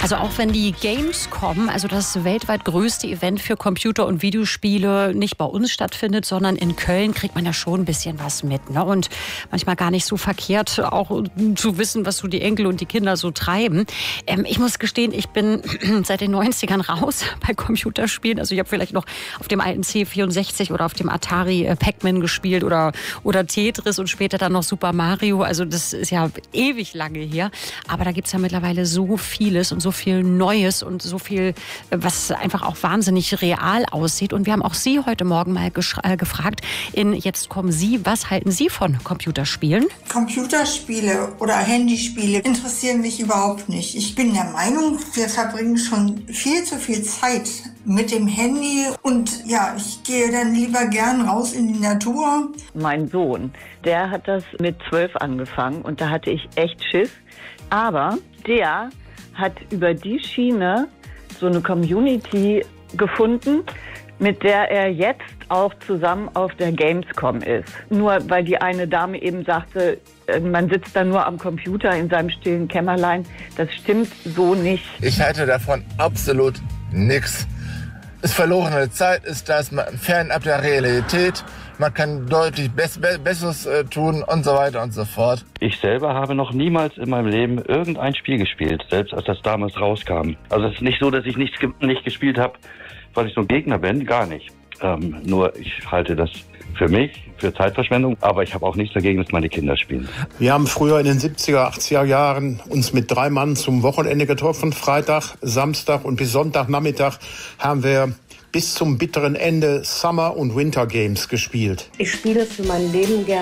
Also auch wenn die Gamescom, also das weltweit größte Event für Computer- und Videospiele, nicht bei uns stattfindet, sondern in Köln, kriegt man ja schon ein bisschen was mit. Ne? Und manchmal gar nicht so verkehrt, auch zu wissen, was so die Enkel und die Kinder so treiben. Ich muss gestehen, ich bin seit den 90ern raus bei Computerspielen. Also ich habe vielleicht noch auf dem alten C64 oder auf dem Atari Pac-Man gespielt oder Tetris und später dann noch Super Mario. Also das ist ja ewig lange her. Aber da gibt es ja mittlerweile so vieles und so viel Neues und so viel, was einfach auch wahnsinnig real aussieht. Und wir haben auch Sie heute Morgen mal gefragt, Jetzt kommen Sie, was halten Sie von Computerspielen? Computerspiele oder Handyspiele interessieren mich überhaupt nicht. Ich bin der Meinung, wir verbringen schon viel zu viel Zeit mit dem Handy und ja, ich gehe dann lieber gern raus in die Natur. Mein Sohn, der hat das mit 12 angefangen und da hatte ich echt Schiss. Aber der hat über die Schiene so eine Community gefunden, mit der er jetzt auch zusammen auf der Gamescom ist. Nur weil die eine Dame eben sagte, man sitzt da nur am Computer in seinem stillen Kämmerlein. Das stimmt so nicht. Ich halte davon absolut nichts. Ist verlorene Zeit, ist das fernab der Realität. Man kann deutlich Besseres tun und so weiter und so fort. Ich selber habe noch niemals in meinem Leben irgendein Spiel gespielt, selbst als das damals rauskam. Also es ist nicht so, dass ich nicht gespielt habe, weil ich so ein Gegner bin, gar nicht. Nur ich halte das für mich, für Zeitverschwendung, aber ich habe auch nichts dagegen, dass meine Kinder spielen. Wir haben früher in den 70er, 80er Jahren uns mit 3 Mann zum Wochenende getroffen. Freitag, Samstag und bis Sonntagnachmittag haben wir bis zum bitteren Ende Summer- und Winter Games gespielt. Ich spiele für mein Leben gerne